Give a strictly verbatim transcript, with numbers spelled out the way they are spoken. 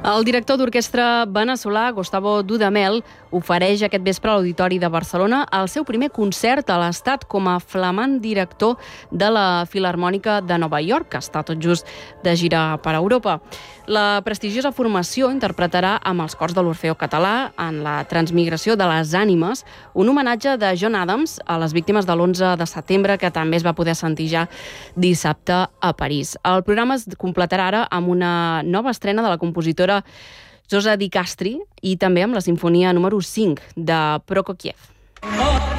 El director d'orquestra veneçolà Gustavo Dudamel ofereix aquest vespre a l'Auditori de Barcelona el seu primer concert a l'Estat com a flamant director de la Filharmònica de Nova York, que està tot just de gira per Europa. La prestigiosa formació interpretarà amb els cors de l'Orfeó Català en la Transmigració de les Ànimes un homenatge de John Adams a les víctimes de l'onze de setembre, que també es va poder sentir ja dissabte a París. El programa es completarà ara amb una nova estrena de la compositora Zosa Di Castri i també amb la sinfonia número cinc de Prokofiev.